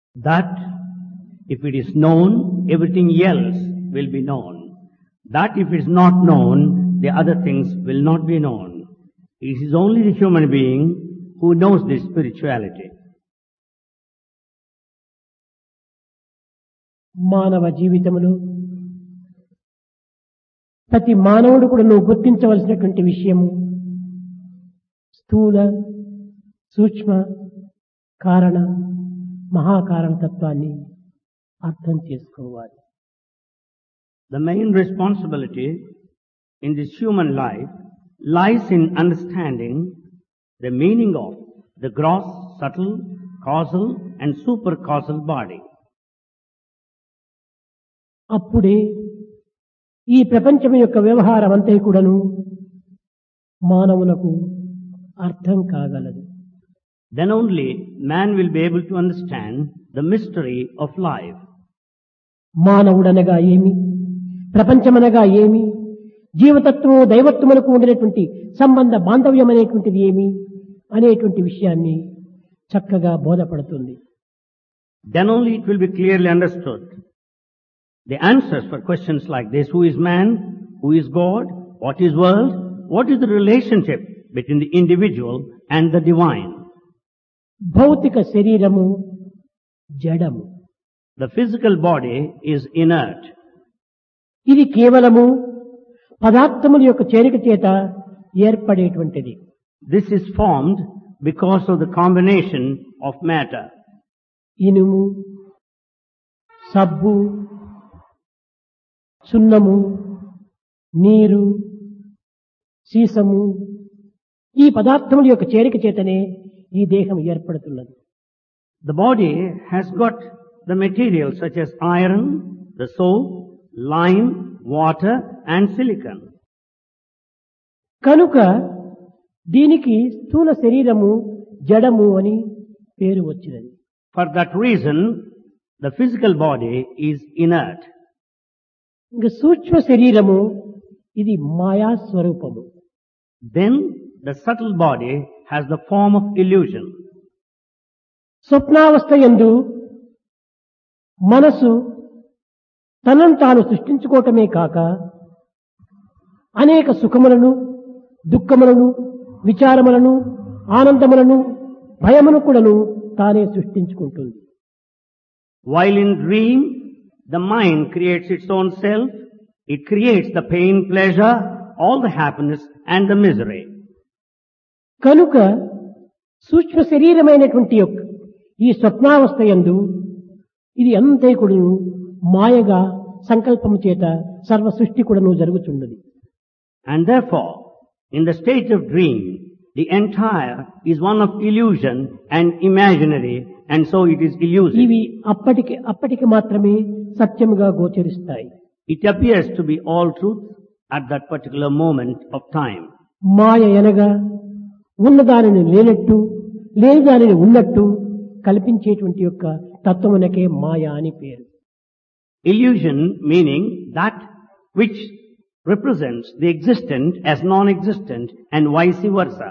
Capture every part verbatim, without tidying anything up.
That if it is known, everything else will be known. That if it is not known, the other things will not be known. It is only the human being who knows this spirituality. మానవ జీవితంలో ప్రతి మానవుడు కూడా నువ్వు గుర్తించవలసినటువంటి విషయము స్థూల సూక్ష్మ కారణ మహాకారణ తత్వాన్ని అర్థం చేసుకోవాలి. The main responsibility in this human life lies in understanding the meaning of the gross, subtle, causal and supercausal body. అప్పుడే ఈ ప్రపంచం యొక్క వ్యవహారం అంతా కూడాను మానవులకు అర్థం కాగలదు. Then only man will be able to understand the mystery of life. మానవుడనగా ఏమి, ప్రపంచమనగా ఏమి, జీవతత్వము దైవత్వములకు ఉండినటువంటి సంబంధ బాంధవ్యం అనేటువంటిది ఏమి అనేటువంటి విషయాన్ని చక్కగా బోధపడుతుంది. Then only it will be clearly understood. The answers for questions like this: who is man, who is God, what is world, what is the relationship between the individual and the divine. భౌతిక శరీరము జడము. The physical body is inert. ఇది కేవలము పదార్థముల యొక్క చేరిక చేత ఏర్పడేటువంటిది. This is formed because of the combination of matter. ఇనుము, సబ్బు, సున్నము, నీరు, సీసము ఈ పదార్థముల యొక్క చేరిక చేతనే ఈ దేహం ఏర్పడుతున్నది. The body has got the materials such as iron, the soap, lime, water and silicon. కనుక దీనికి స్థూల శరీరము జడము అని పేరు వచ్చినది. For that reason, the physical body is inert. ఇంక సూక్ష్మ శరీరము ఇది మాయా స్వరూపము. Then the subtle body has the form of illusion. స్వప్నావస్థ యందు మనసు తనను తాను సృష్టించుకోవటమే కాక అనేక సుఖములను, దుఃఖములను, విచారములను, ఆనందములను, భయమును కూడాను తానే సృష్టించుకుంటుంది. While in dream, the mind creates its own self. It creates the pain, pleasure, all the happiness and the misery. కనుక సూక్ష్మ శరీరమైనటువంటి యొక్క ఈ స్వప్నావస్థ యందు ఇది అంతే కూడాను మాయగా సంకల్పము చేత సర్వ సృష్టి కూడాను జరుగుతున్నది. And therefore, in the state of dream, the entire is one of illusion and imaginary, and so it is illusive. ఇవి అప్పటికి అప్పటికి మాత్రమే సత్యముగా గోచరిస్తాయి. It appears to be all truth at that particular moment of time. మాయ అనగా ఉన్నదానిని లేనట్టు, లేని దానిని ఉన్నట్టు కల్పించేటువంటి యొక్క తత్వమునకే మాయ అని పేరు. Illusion meaning that which represents the existent as non-existent and vice versa.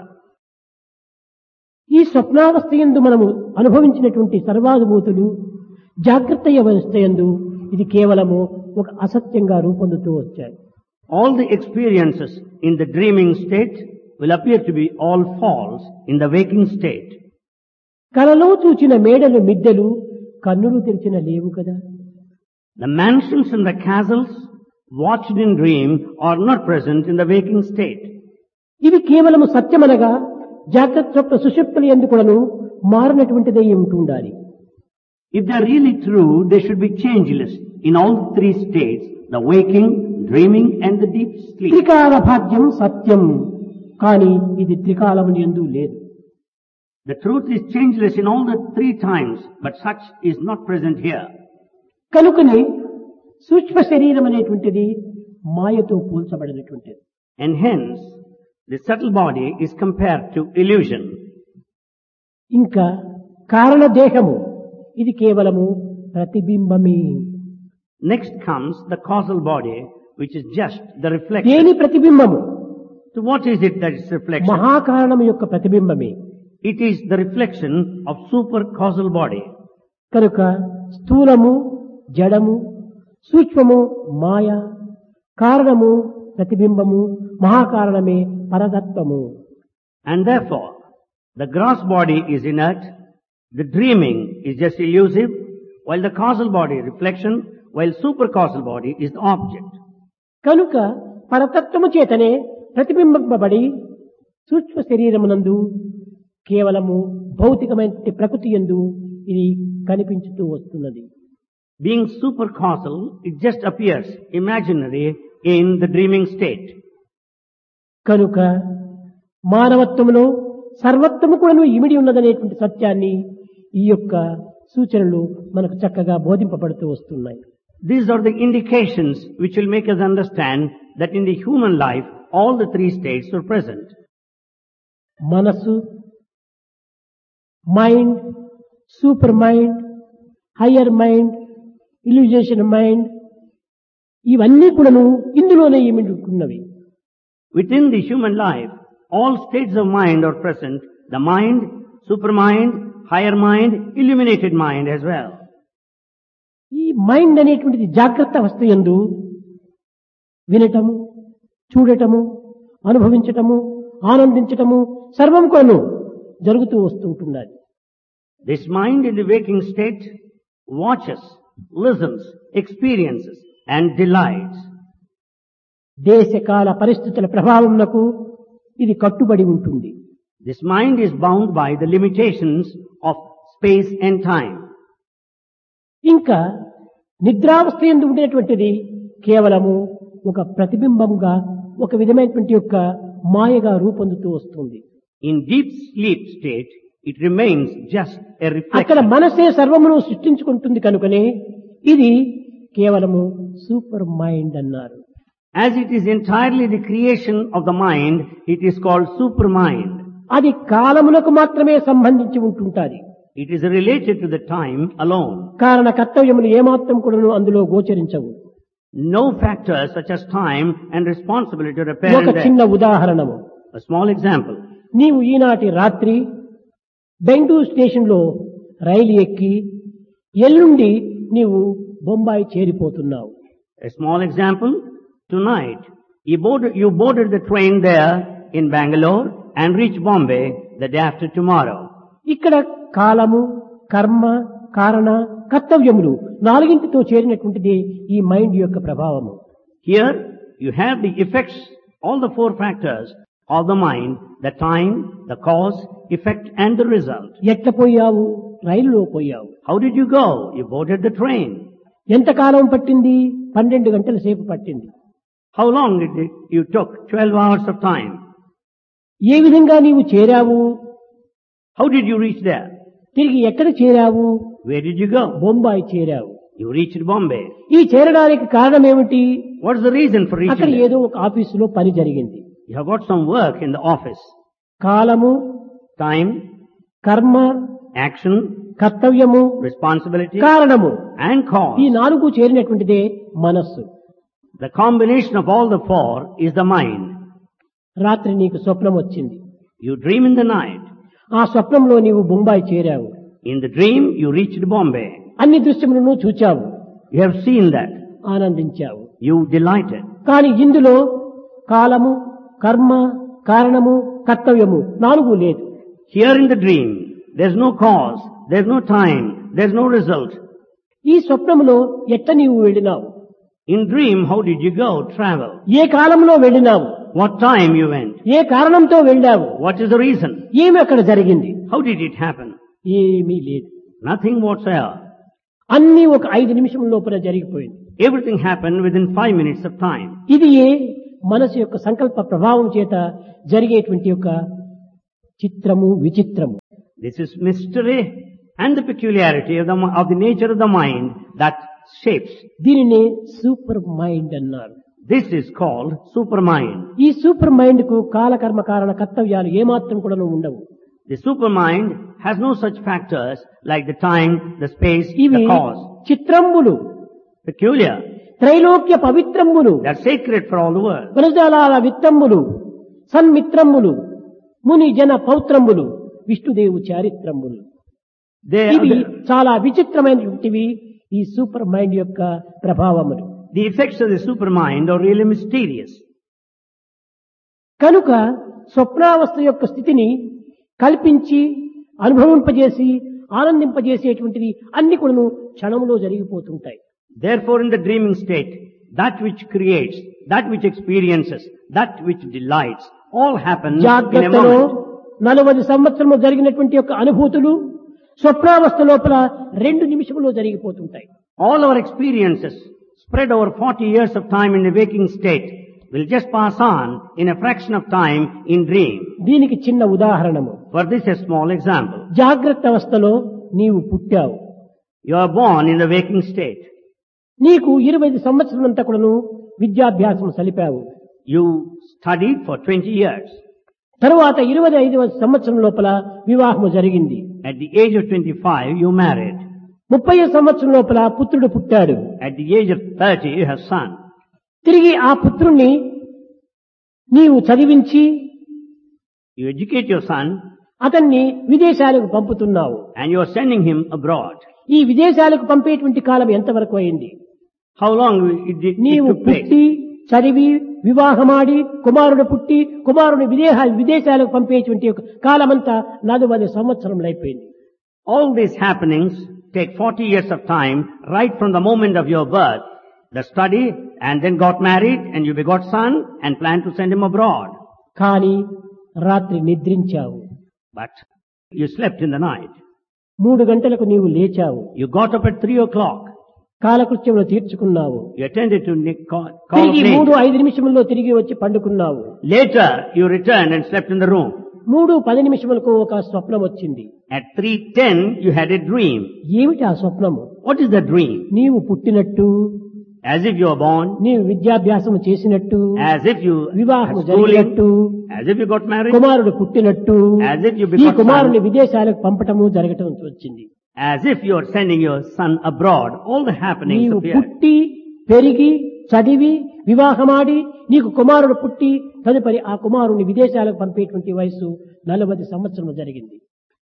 ఈ స్వప్నావస్థ యందు మనము అనుభవించినటువంటి సర్వానుభూతులు జాగ్రత్త అవస్థ యందు ఇది కేవలము ఒక అసత్యంగా రూపొందుతూ వచ్చాయి. All the experiences in the dreaming state will appear to be all false in the waking state. కలలో చూచిన మేడలు మిద్దెలు కన్నులు తెరిచిన లేవు కదా. The mansions and the castles watched in dream are not present in the waking state. ఇవి కేవలము సత్యమనగా జాగ్రత్త స్వప్న సుషుప్తులు ఎందుకును మారినటువంటిదే ఉంటుండాలి. If they are really true, they should be changeless in all three states: the waking, dreaming and the deep sleep. త్రికాల భాగ్యం సత్యం, కానీ ఇది త్రికాలము యందు లేదు. The truth is changeless in all the three times, but such is not present here. కనుకనే సూక్ష్మ శరీరం అనేటువంటిది మాయతో పోల్చబడినటువంటిది. And hence, the subtle body is compared to illusion. ఇంకా కారణ దేహము ఇది కేవలము ప్రతిబింబమే. Next comes the causal body, which is just the reflection. దేని ప్రతిబింబము? So what is it that is reflection? మహాకారణము యొక్క ప్రతిబింబమే. It is the reflection of super causal body. కనుక స్థూలము జడము సూక్ష్మము మాయ కారణము ప్రతిబింబము మహాకారణమే పరతత్వము. And therefore, the gross body is inert, the dreaming is just illusive, while the causal body reflection, while supercausal body is the object. కనుక పరతత్వము చేతనే ప్రతిబింబింపబడి సూక్ష్మ శరీరమునందు కేవలము భౌతికమైన ప్రకృతి యందు ఇది కనిపించుతూ వస్తున్నది. Being supercausal, it just appears imaginary in the dreaming state. కనుక మానవత్వములో సర్వత్వము కూడా ఇమిడి ఉన్నదనేటువంటి సత్యాన్ని ఈ యొక్క సూచనలు మనకు చక్కగా బోధింపబడుతూ వస్తున్నాయి. These are the indications which will make us understand that in the human life all the three states are present. మనస్సు, mind, super mind, higher mind, ఇల్యూజేషన్ mind, ఇవన్నీ కూడాను ఇందులోనే ఇమిడి ఉన్నవి. Within the human life, all states of mind are present. The mind, supermind, higher mind, illuminated mind as well. ఈ mind అనేటువంటిది జాగ్రత్త అవస్థ యందు వినటము, చూడటము, అనుభవించటము, ఆనందించటము సర్వం కొను జరుగుతూ వస్తూ ఉంటున్నది. This mind in the waking state watches, listens, experiences and delights. దేశకాల పరిస్థితుల ప్రభావమునకు ఇది కట్టుబడి ఉంటుంది. This mind is bound by the limitations of space and time. ఇంకా నిద్రావస్థ యందు ఉండేటువంటిది కేవలము ఒక ప్రతిబింబంగా ఒక విధమైనటువంటి యొక్క మాయగా రూపొందుతూ వస్తుంది. In deep sleep state, it remains just a అక్కడ reflection. మనసే సర్వమును సృష్టించుకుంటుంది కనుకనే ఇది కేవలము సూపర్ మైండ్ అన్నారు. As it is entirely the creation of the mind, it is called supermind. అది కాలములకు మాత్రమే సంబంధించి ఉంటుంటాది. It is related to the time alone. కారణ కర్తవ్యములు ఏమాత్రం కూడాను అందులో గోచరించవు. No factors such as time and responsibility are ఒక apparent there. చిన్న ఉదాహరణము. A small example. నీవు ఈనాటి రాత్రి బెంగళూరు స్టేషన్ లో రైలు ఎక్కి ఎల్లుండి నీవు Bombay చేరిపోతున్నావు. A small example. Tonight, you boarded, you boarded the train there in Bangalore and reached Bombay the day after tomorrow. ఇక్కడ కాలము కర్మ కారణ కర్తవ్యములు నాలుగింటితో చేరినటువంటిది ఈ మైండ్ యొక్క ప్రభావము. Here, you have the effects, all the four factors of the mind, the time, the cause, effect and the result. ఎట్ల పోయావు? రైలులో పోయావు. How did you go? You boarded the train. ఎంత కాలం పట్టింది? పన్నెండు గంటల సేపు పట్టింది. How long did it, you took? twelve hours of time. ఏ విధంగా నీవు చేరావు? How did you reach there? తిరిగి ఎక్కడ చేరావు? Where did you go? Bombay చేరావు. You reached Bombay. ఈ చేరడానికి కారణం ఏమిటి? What is the reason for అక్కడ reaching there? ఏదో ఒక ఆఫీసులో పని జరిగింది. You have got some work in the office. కాలము Time, కర్మ action, కర్తవ్యము responsibility కారణము and ఈ cause. నాలుగు చేరినటువంటిదే మనస్సు. The combination of all the four is the mind. రాత్రి నీకు స్వప్నం వచ్చింది. You dream in the night. ఆ స్వప్నంలో నీవు Bombay చేరావు. In the dream, you reached Bombay. అన్ని దృశ్యములను చూచావు, You have seen that. ఆనందించావు. You delighted. కానీ ఇందులో కాలము కర్మ కారణము కర్తవ్యము నాలుగు లేదు. Here in the dream, there's no cause, there's no time, there's no result. ఈ స్వప్నములో ఎట్ట నీవు వెళ్ళినావు? In dream, how did you go? Travel. ఏ కాలంలో వెళ్ళినావు? What time you went? ఏ కారణంతో వెళ్ళావు? What is the reason? ఏమి అక్కడ జరిగింది? How did it happen? ఏమీ లేదు. Nothing whatsoever. అన్నీ ఒక ఐదు నిమిషం లోపల జరిగిపోయింది. Everything happened within five minutes of time. ఇది ఏ మనసు యొక్క సంకల్ప ప్రభావం చేత జరిగేటువంటి యొక్క చిత్రము విచిత్రము. This is mystery and the peculiarity of the, of the nature of the mind that shapes. దీనిని సూపర్ మైండ్ అన్నారు. This is called supermind. ఈ సూపర్ మైండ్ కు కాలకర్మ కారణ కర్తవ్యాలు ఏమాత్రం కూడా ఉండవు. The supermind has no such factors like the time, the space, ఇవి the cause. చిత్రంబులు, Peculiar. Trailokya పవిత్రంబులు, They're sacred for all the world. గుణజాలాల విత్తంబులు, సన్మిత్రంబులు, ముని జన పౌత్రంబులు, విష్ణుదేవు చారిత్రంబులు. They are ఇవి the, చాలా విచిత్రమైనటువంటివి ఈ సూపర్ మైండ్ యొక్క ప్రభావములు. the effects of the supermind are really mysterious. కనుక స్వప్నావస్థ యొక్క స్థితిని కల్పించి అనుభవింపజేసి ఆనందింపజేసేటువంటిది అన్ని కూడా క్షణంలో జరిగిపోతుంటాయి. Therefore, in the dreaming state, that which creates, that which experiences, that which delights, all happens in a జాగ్రత్తలో moment. నలభై సంవత్సరము జరిగినటువంటి యొక్క అనుభూతులు స్వప్నావస్థ లోపల రెండు నిమిషములో జరిగిపోతుంటాయి. All our experiences spread over forty years of time in the waking state will just pass on in a fraction of time in dream. దీనికి చిన్న ఉదాహరణము. For this, a small example. జాగ్రత్త అవస్థలో నీవు పుట్టావు. You are born in the waking state. నీకు ఇరవై సంవత్సరం అంతా కూడాను విద్యాభ్యాసం సలిపావు. You studied for twenty years. తరువాత ఇరవై ఐదవ సంవత్సరం లోపల వివాహము జరిగింది. At the age of twenty-five, you married. ముప్పై సంవత్సరం లోపల పుత్రుడు పుట్టాడు. At the age of thirty, you have son. తిరిగి ఆ పుత్రుణ్ణి నీవు చదివించి You educate your son అతన్ని విదేశాలకు పంపుతున్నావు. and you are sending him abroad. ఈ విదేశాలకు పంపేటువంటి కాలం ఎంతవరకు అయింది? How long it, it, it నీవు took place? పుట్టి చదివి వివాహమాడి కుమారుడు పుట్టి కుమారుని విదేహ విదేశాలకు పంపేటువంటి ఒక కాలమంతా నలభై సంవత్సరములు అయిపోయింది. All these happenings take forty years of time right from the moment of your birth, the study, and then got married and you begot son and planned to send him abroad. కానీ రాత్రి నిద్రించావు. But you slept in the night. మూడు గంటలకు నీవు లేచావు. You got up at three o'clock. కాలకృత్యములు తీర్చుకున్నావు. You attended to Nick call, call తిరిగి of మూడు name. ఐదు నిమిషముల్లో తిరిగి వచ్చి పండుకున్నావు. Later, you returned and slept in the room. మూడు పది నిమిషములకు ఒక స్వప్నం వచ్చింది. At three ten, you had a dream. ఏమిటి ఆ స్వప్నము? What is the dream? నీవు పుట్టినట్టు, As if you were born, నీవు విద్యాభ్యాసము చేసినట్టు, as if you వివాహము had schooling, జరిగినట్టు, as if you got married, కుమారుడు పుట్టినట్టు, as if you ఈ begot కుమారుని son, విదేశాలకు పంపటము జరగటం వచ్చింది. as if you are sending your son abroad. All the happenings నీవు appear. పుట్టి పెరిగి చదివి వివాహమాడి నీకు కుమారుడు పుట్టి తదుపరి ఆ కుమారుని విదేశాలకు పంపేటువంటి వయసు నలభై సంవత్సరము జరిగింది.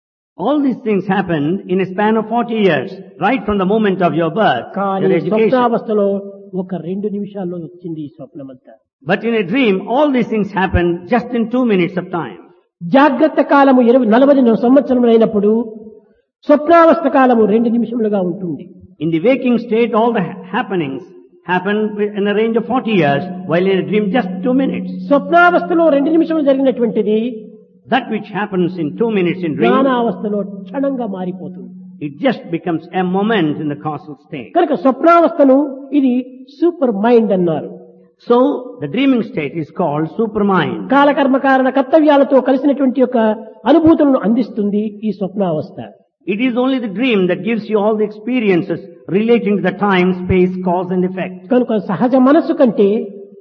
All these things happened in a span of forty years, right from the moment of your birth, కానీ your education. స్వప్నావస్థలో ఒక రెండు నిమిషాల్లో వచ్చింది ఈ స్వప్నమంతా. But in a dream, all these things happen just in two minutes of time. జాగ్రత్త కాలము ఇరవై నలభై సంవత్సరములు అయినప్పుడు స్వప్నావస్థ కాలము రెండు నిమిషములుగా ఉంటుంది. In the waking state, all the ha- happenings happen in a range of forty years, while in a dream, just two minutes. స్వప్నావస్థలో రెండు నిమిషములు జరిగినటువంటిది That which happens in two minutes in dream, జ్ఞానావస్థలో క్షణంగా మారిపోతుంది. it just becomes a moment in the causal state. కనుక స్వప్నావస్థను ఇది super mind అన్నారు. So, the dreaming state is called supermind. కాలకర్మ కారణ కర్తవ్యాలతో కలిసినటువంటి యొక్క అనుభూతులను అందిస్తుంది ఈ స్వప్నావస్థ. It is only the dream that gives you all the experiences relating to the time, space, cause and effect. కనుక సహజ మనస్సు కంటే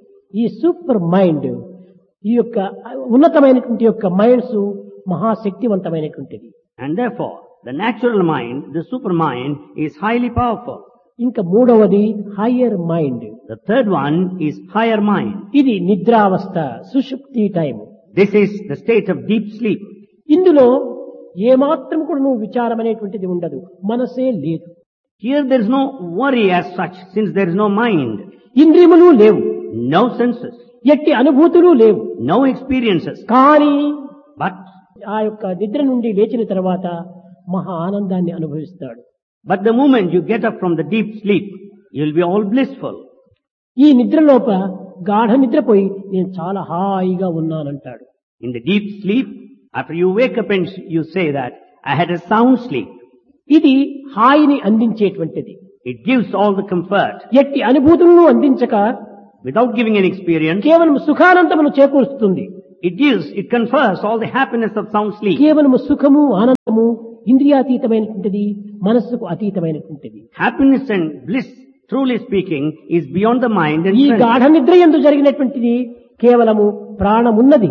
ఈ సూపర్ మైండ్ ఈ యొక్క ఉన్నతమైనటువంటి యొక్క minds మహాశక్తివంతమైనటువంటిది. And therefore, the natural mind, the supermind, is highly powerful. ఇంకా మూడవది higher mind. The third one is higher mind. ఇది నిద్రావస్థ, సుషుప్తి time. This is the state of deep sleep. ఇందులో ఏమాత్రం కూడా నువ్వు విచారం అనేటువంటిది ఉండదు, మనసే లేదు. Here there is no worry as such, since there is no mind, ఇంద్రియములు లేవు, no senses, ఎట్టి అనుభూతులు లేవు. no experiences. కానీ But, ఆ యొక్క నిద్ర నుండి లేచిన తర్వాత మహా ఆనందాన్ని అనుభవిస్తాడు. but the moment you get up from the deep sleep, you will be all blissful. ఈ నిద్రలోప గాఢ నిద్రపోయి నేను చాలా హాయిగా ఉన్నానంటాడు. In the deep sleep, after you wake up and you say that, I had a sound sleep. ఇది హాయిని అందించేటువంటిది. It gives all the comfort. ఎట్టి అనుభూతులను అందించక Without giving an experience, కేవలం సుఖానంతమును చేకూరుస్తుంది. it gives, it confers all the happiness of sound sleep. కేవలము సుఖము ఆనందము ఇంద్రియాతీతమైనటువంటిది, మనస్సుకు అతీతమైనటువంటిది. Happiness and bliss, truly speaking, is beyond the mind and ఈ sense. గాఢ నిద్ర యందు జరిగినటువంటిది కేవలము ప్రాణమున్నది.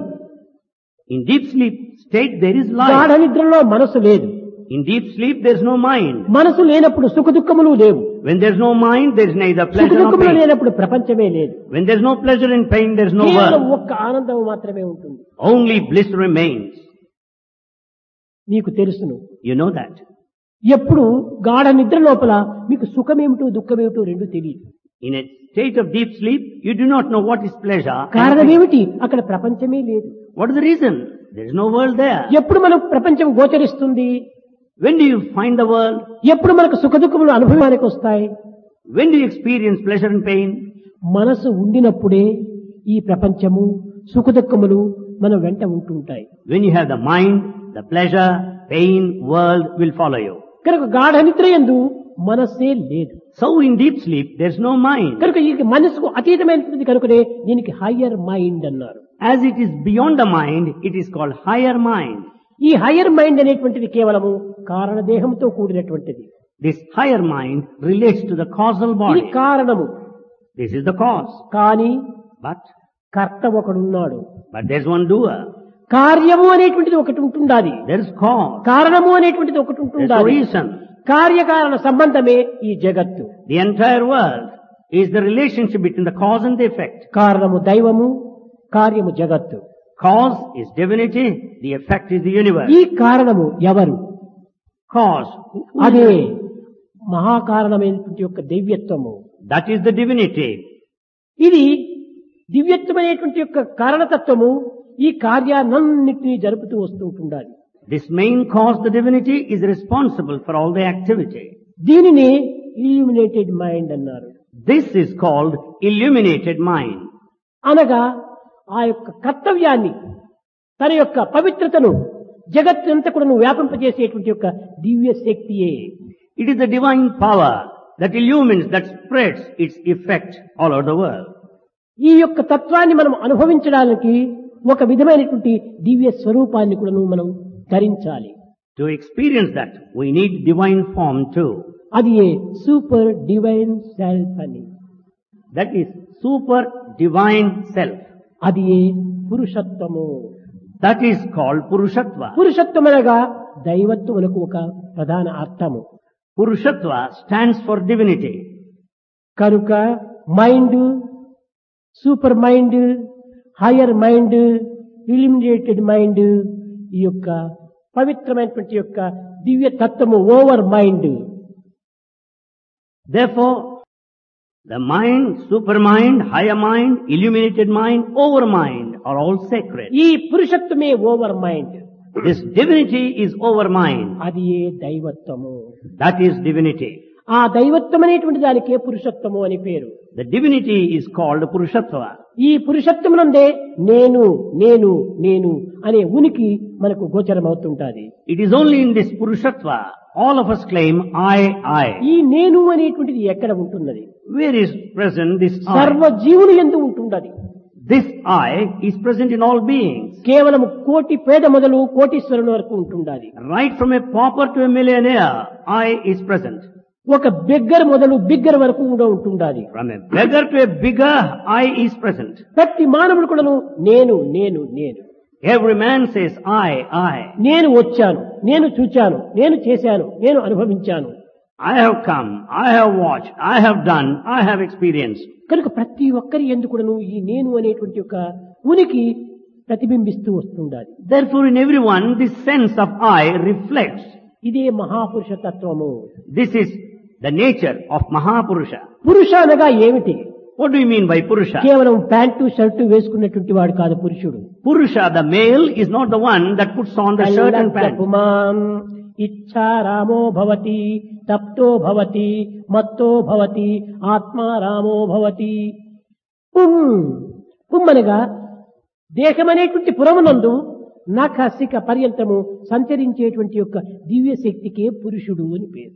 In deep sleep state, there is గాఢ life. నిద్రలో మనసు లేదు. In deep sleep, there is no mind. మనసు లేనప్పుడు సుఖ దుఃఖములు లేవు. When there is no mind, there is neither సుఖ pleasure nor దుఃఖములు pain. లేనప్పుడు ప్రపంచమే లేదు. When there is no pleasure and pain, there is no కేవలం world. ఒక్క ఆనందం మాత్రమే ఉంటుంది. Only bliss remains. నీకు తెలుసును, You know that. ఎప్పుడు గాఢ నిద్ర లోపల మీకు సుఖమేమిటో దుఃఖమేమిటో రెండు తెలియదు. In a state of deep sleep, you do not know what is pleasure. కారణం ఏమిటి? అక్కడ ప్రపంచమే లేదు. What is the reason? There is no world there. ఎప్పుడు మనకు ప్రపంచం గోచరిస్తుంది? When do you find the world? ఎప్పుడు మనకు సుఖ దుఃఖములు అనుభవానికి వస్తాయి? When do you experience pleasure and pain? మనసు ఉండినప్పుడే ఈ ప్రపంచము సుఖ దుఃఖములు మన వెంట ఉంటుంటాయి. When you have the mind, the pleasure, pain, world will follow you. కనుక గాఢ నిద్ర యందు మనస్సే లేదు. So in deep sleep, there is no mind. కనుక ఈ మనసుకు అతీతమైనటువంటి కనుకనే దీనికి హయ్యర్ మైండ్ అన్నారు. As it is beyond the mind, it is called higher mind. ఈ హయ్యర్ మైండ్ అనేటువంటిది కేవలము కారణదేహంతో కూడినటువంటిది. This higher mind relates to the causal ఇది body. కారణము. This is the cause. కానీ But, కర్త ఒకడున్నాడు. but there's one doer. కార్యము అనేటువంటిది ఒకటి ఉంటుండాలి. There is cause. కారణము అనేటువంటిది ఒకటి There's a ఉంటుండాలి. reason. కార్యకారణ సంబంధమే ఈ జగత్తు. The entire world is the relationship between the cause and the effect. కారణము దైవము, కార్యము జగత్తు. Cause is divinity, the effect is the universe. ఈ కారణము ఎవరు? Cause, అదే మహాకారణమైనటువంటి యొక్క దివ్యత్వము. that is the divinity. ఇది దివ్యత్వమైనటువంటి యొక్క కారణతత్వము ఈ కార్యాలన్నింటినీ జరుపుతూ వస్తూ ఉంటుండాలి. This main cause, the divinity, is responsible for all the activity. దీనిని ఇల్యూమినేటెడ్ మైండ్ అన్నారు. This is called illuminated mind. అనగా ఆ యొక్క కర్తవ్యాన్ని, తన యొక్క పవిత్రతను జగత్తంతా కూడా వ్యాపింపజేసేటువంటి యొక్క దివ్య శక్తియే. It is the divine power that illumines, that spreads its effect all over the world. ఈ యొక్క తత్వాన్ని మనం అనుభవించడానికి ఒక విధమైనటువంటి దివ్య స్వరూపాన్ని కూడా మనం ధరించాలి. To experience that, we need divine form too. అది సూపర్ డివైన్ సెల్ఫ్ అని. That is super divine self. అది పురుషత్వము. That is called Purushatva. పురుషత్వం అనగా దైవత్వమునకు ఒక ప్రధాన అర్థము. Purushatva stands for divinity. కనుక mind, super mind, higher mind, illuminated mind, ఈ యొక్క పవిత్రమైనటువంటి యొక్క దివ్య తత్వము over mind. Therefore, the mind, super mind, higher mind, illuminated mind, over mind are all sacred. ఈ పురుషత్వమే over mind. This divinity is over mind. అది ఏ దైవత్వము. That is divinity. ఆ దైవత్వం అనేటువంటి దానికే పురుషత్వము అని పేరు. The divinity is called Purushatva. ఈ పురుషత్వమునందే నేను నేను నేను అనే ఉనికి మనకు గోచరమవుతుంటాది. It is only in this Purushatva all of us claim I, I. ఈ నేను అనేటువంటిది ఎక్కడ ఉంటున్నది? Where is present this సర్వ I? జీవులు యందు ఉంటున్నది. This I is present in all beings. కేవలం కోటి పేద మొదలు కోటీశ్వరుని వరకు ఉంటుండాలి. Right from a pauper to a millionaire, I is present. ఒక బిగ్గర్ మొదలు బిగ్గర్ వరకు కూడా ఉంటుండాలి. From a beggar to a bigger, I is present. ప్రతి మానవుడు కూడాను నేను నేను నేను. Every man says I, I. నేను వచ్చాను, నేను చూచాను, నేను చేశాను, నేను అనుభవించాను. I have come, I have watched, I have done, I have experienced. కనుక ప్రతి ఒక్కరి యందు కూడాను ఈ నేను అనేటువంటి యొక్క ఉనికి ప్రతిబింబిస్తూ వస్తుండాలి. Therefore in everyone this sense of I reflects. ఇదే మహాపురుష తత్వము. This is the nature of Mahapurusha. పురుష అనగా ఏమిటి? What do you mean by Purusha? కేవలం ప్యాంటు షర్టు వేసుకున్నటువంటి వాడు కాదు పురుషుడు. Purusha, the male, is not the one that puts on the shirt and pants. పుమాన్ ఇచ్చా రామో భవతి, తప్తో భవతి, మత్తో భవతి, ఆత్మా రామో భవతి. పుమ్ పుమ్ అనగా దేహమనేటువంటి పురమునందు నఖసిక పర్యంతము సంచరించేటువంటి యొక్క దివ్య శక్తికే పురుషుడు అని పేరు.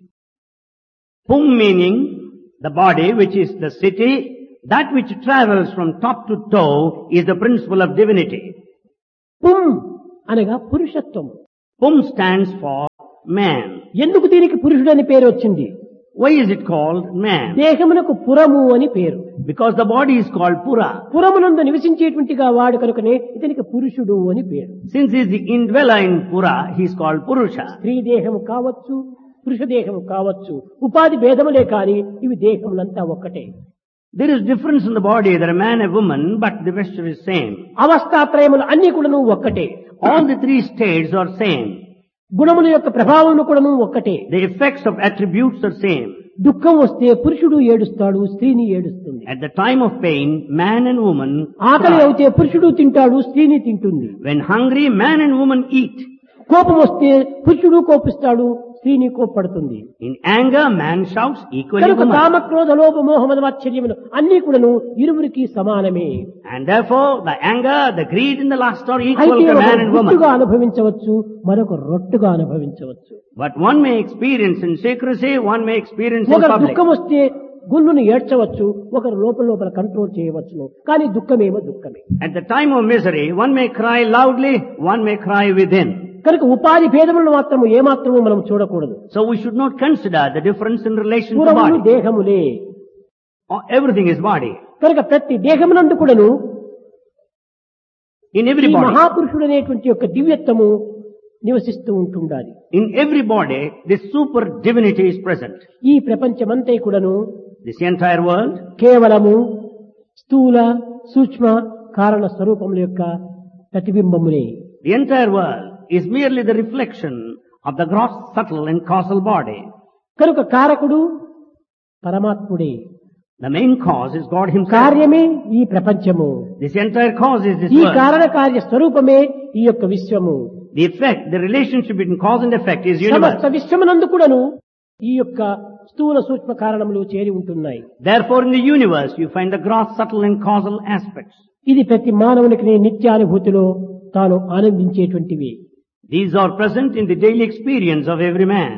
Pum meaning the body, which is the city, that which travels from top to toe is the principle of divinity. పుమ్ అనగా పురుషత్వము. Pum stands for man. ఎందుకు దీనికి పురుషుడు అని పేరు వచ్చింది? Why is it called man? దేహమునకు పురము అని పేరు. Because the body is called Pura. పురమునందు నివసించేటువంటిగా వాడు కనుకనే ఇతనికి పురుషుడు అని పేరు. Since he is the indweller in Pura, he is called Purusha. స్త్రీ దేహము కావచ్చు, పురుష దేహము కావచ్చు, ఉపాధి భేదములే కాని ఇవి దేహములంతా ఒక్కటే. There is difference in the body, there are man and woman, but the vesture is same. అవస్థాత్రయములు అన్ని కూడాను ఒక్కటే. All the three states are same. గుణముల యొక్క ప్రభావములు కూడాను ఒక్కటే. The effects of attributes are same. దుఃఖం వస్తే పురుషుడు ఏడుస్తాడు, స్త్రీని ఏడుస్తుంది. At the time of pain, man and woman ఆకలి cry. అయితే పురుషుడు తింటాడు, స్త్రీని తింటుంది. When hungry, man and woman eat. కోపం వస్తే పురుషుడు కోపిస్తాడు, స్త్రీని కోప్పడుతుంది. In anger, man shouts, equally కనుక woman. కామ క్రోధ లోభ మోహమద వాత్సల్యములు అన్ని కూడాను ఇరువురికి సమానమే. And therefore, the anger, the greed and the lust are equal అయితే to ఒక man and గుట్టుగా woman. అనుభవించవచ్చు, మరొక రొట్టుగా అనుభవించవచ్చు. But one may experience in secrecy, one may experience in ఒకరు public. దుఃఖం వస్తే గుళ్ళును ఏడ్చవచ్చు, ఒకరు లోపల లోపల కంట్రోల్ చేయవచ్చును. కానీ దుఃఖమేమో దుఃఖమే. At the time of misery, one may cry loudly, one may cry within. కనుక ఉపాధి భేదములను మాత్రము ఏమాత్రము మనం చూడకూడదు. So we should not consider the difference in relation to పురములు body. దేహములే. Oh, everything is body. కనుక ప్రతి దేహమునందు కూడాను In ఈ every body, మహాపురుషుడు అనేటువంటి యొక్క దివ్యత్వము నివసిస్తూ ఉంటుండాలి. in every body, this super divinity is present. ఈ ప్రపంచమంతా కూడాను This entire world, కేవలము స్థూల సూక్ష్మ కారణ స్వరూపముల యొక్క ప్రతిబింబములే. the entire world is merely the reflection of the gross, subtle and causal body. కనుక కారకుడు పరమాత్ముడే. The main cause is God himself. కార్యమే ఈ ప్రపంచము. This entire cause is this ఈ world. కారణ కార్య స్వరూపమే ఈ యొక్క విశ్వము. The effect, the relationship between cause and effect is universe. సమస్త విశ్వమునందు కూడాను ఈ యొక్క స్థూల సూక్ష్మ కారణములు చేరి ఉంటున్నాయి. Therefore in the universe you find the gross, subtle and causal aspects. ఇది ప్రతి మానవునికి నిత్యానుభూతిలో తాను ఆనందించేటువంటివి. These are present in the daily experience of every man.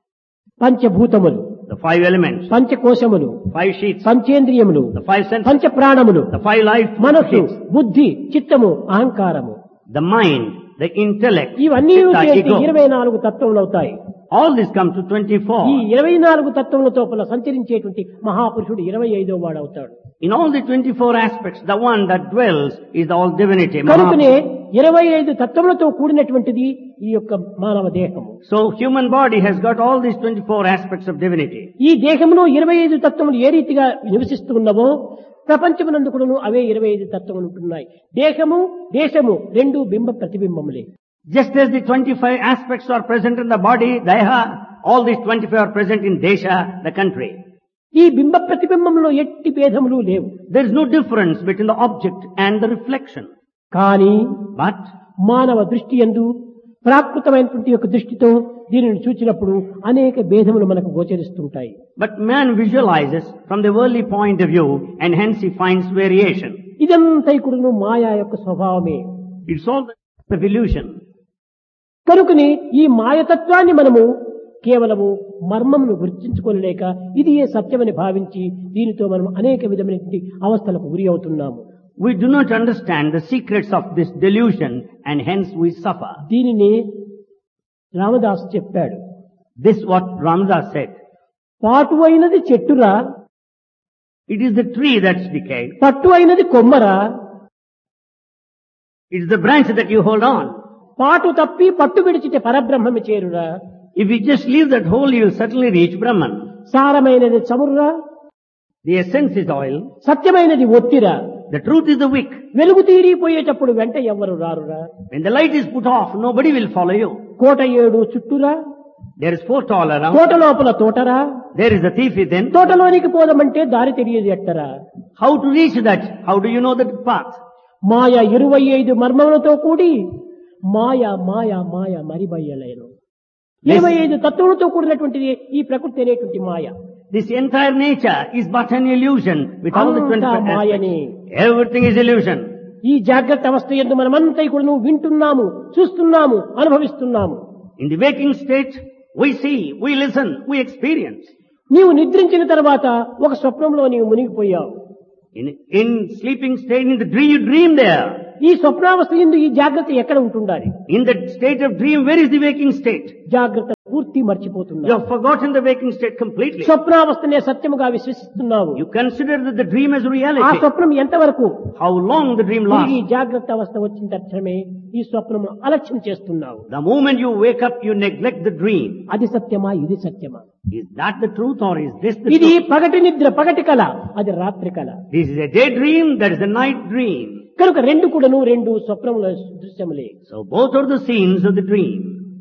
పంచభూతములు, The five elements, పంచకోశములు, five sheets, పంచేంద్రియములు, the five senses, పంచ ప్రాణములు, the five life మనస్సు, sheets, బుద్ధి, చిత్తము, అహంకారము, the mind, the intellect, ఇవన్నీ chitta, చేసి ego. ఇరవై నాలుగు తత్వములు అవుతాయి. All this comes to twenty-four. ఈ ఇరవై నాలుగు తత్వముల తోపల సంచరించేటువంటి మహాపురుషుడు ఇరవై ఐదో వాడవుతాడు. In all the twenty-four aspects, the one that dwells is the all divinity. కనుకనే Mahaprabhu. ఇరవై ఐదు తత్వములతో కూడినటువంటిది ఈ యొక్క మానవ దేహము. So human body has got all these twenty-four aspects of divinity. ఈ దేహములో ఇరవై ఐదు తత్వములు ఏ రీతిగా నివసిస్తూ ఉన్నవో ప్రపంచమునందు కూడాను అవే ఇరవై ఐదు తత్వములు ఉంటున్నాయి. దేహము దేశము రెండు బింబ ప్రతిబింబములే. Just as the twenty-five aspects are present in the body, Deha, all these twenty-five are present in Desha, the country. ఈ బింబ ప్రతిబింబంలో ఎట్టి భేదములు లేవు. There is no difference between the object and the reflection. కానీ But మానవ దృష్టి యందు ప్రాకృతమైనటువంటి యొక్క దృష్టితో దీనిని చూచినప్పుడు అనేక భేదములు మనకు గోచరిస్తుంటాయి. But man visualizes from the worldly point of view and hence he finds variation. ఇదంతా కూడాను మాయా యొక్క స్వభావమే. It's all the illusion. కనుకని ఈ మాయతత్వాన్ని మనము కేవలము మర్మమును గుర్తించుకోలేక ఇది ఏ సత్యమని భావించి దీనితో మనం అనేక విధమైనటువంటి అవస్థలకు గురి అవుతున్నాము. We do not understand the secrets of this delusion and hence we suffer. దీనిని రామదాసు చెప్పాడు. This what Ramdas said. పాటు అయినది చెట్టురా, It is the tree that's decayed. పట్టు అయినది కొమ్మరా, It is the branch that you hold on. పాటు తప్పి పట్టు విడిచితే పరబ్రహ్మమి చేరురా, If you just leave that hole, you will certainly reach Brahman. సారమైనది చమురురా, The essence is oil. సత్యమైనది ఒత్తిరా, The truth is the wick. వెలుగు తీరిపోయేటప్పుడు వెంట ఎవ్వరు రారురా, When the light is put off, nobody will follow you. కోట ఏడు చుట్టురా, There is four all around. తోట లోపల తోటరా, There is a thief within. తోటలోనికి పోదామంటే దారి తెలియదు ఎట్టరా. How to reach that? How do you know the path? మాయ ఇరవై ఐదు మర్మములతో కూడి మాయ మాయ మాయ మరిబయ్యలేను. ఇరవై ఐదు తత్వములతో కూడినటువంటిది ఈ ప్రకృతి అనేటువంటి మాయ. This entire nature is but an illusion with all the అంతా twenty-five మాయనే. aspects. Everything is illusion. ఈ జాగ్రత్త అవస్థ యందు మనమంతా కూడా వింటున్నాము, చూస్తున్నాము, అనుభవిస్తున్నాము. In the waking state, we see, we listen, we experience. నీవు నిద్రించిన తర్వాత ఒక స్వప్నంలో నీవు మునిగిపోయావు. In, in sleeping state, in the dream, you dream there. ఈ స్వప్నావస్థ యందు ఈ జాగ్రత్త ఎక్కడ ఉంటుండాలి? In that state of dream, where is the waking state? జాగ్రత్త పూర్తి You మర్చిపోతున్నావు. have forgotten the waking state completely. స్వప్నావస్థనే సత్యముగా విశ్వసిస్తున్నావు. You consider that the dream as ఆ reality. స్వప్నం ఎంతవరకు? How long the dream తిరిగి lasts. జాగ్రత్త అవస్థ వచ్చిన తక్షణమే ఈ స్వప్నము అలక్ష్యం చేస్తున్నావు. The moment you wake up, you neglect the dream. అది సత్యమా, ఇది సత్యమా? Is that the truth or is this the ఇది truth? పగటి నిద్ర, పగటి కళ, అది రాత్రి కళ. This is a daydream, that is a night dream. కనుక రెండు కూడాను రెండు స్వప్నముల దృశ్యములే. So both are the scenes of the dream.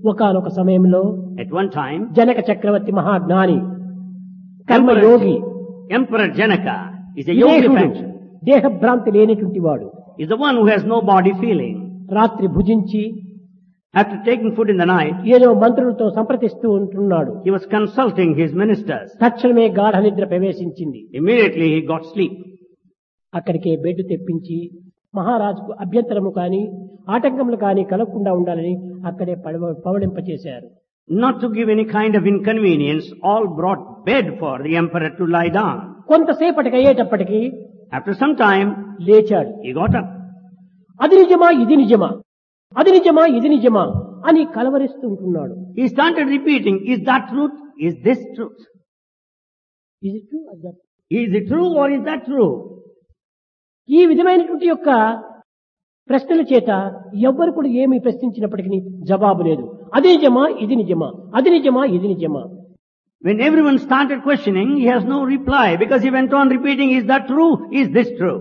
ఒకానొక సమయంలో At one time, జనక చక్రవర్తి మహాజ్ఞాని కర్మయోగి Emperor Janaka is a yogi విదేహుడు, faction. దేహభ్రాంతి లేనటువంటి వాడు Is the one who has no body feeling. రాత్రి భుజించి After taking food in the night, ఏదో మంత్రులతో సంప్రదిస్తూ ఉంటున్నాడు. he was consulting his ministers. తక్షణమే గాఢ నిద్ర ప్రవేశించింది. Immediately he got sleep. అక్కడికే బెడ్ తెప్పించి మహారాజుకు అభ్యంతరము కాని ఆటంకములు కాని కలగకుండా ఉండాలని అక్కడే పడవ- పవళింపచేశారు. Not to give any kind of inconvenience, all brought bed for the emperor to lie down. కొంతసేపటికి అయ్యేటప్పటికి After some time, లేచాడు. he got up. అది నిజమా ఇది నిజమా, అది నిజమా ఇది నిజమా అని కలవరిస్తూ ఉంటున్నాడు. He started repeating, is that truth? Is this truth? Is it true? Is that- Is it true or is that true? ఈ విధమైనటువంటి యొక్క ప్రశ్నల చేత ఎవ్వరు కూడా ఏమి ప్రశ్నించినప్పటికీ జవాబు లేదు. అది నిజమా ఇది నిజమా, అది నిజమా ఇది నిజమా. When everyone started questioning, he has no reply because he went on repeating, is that true? Is this true?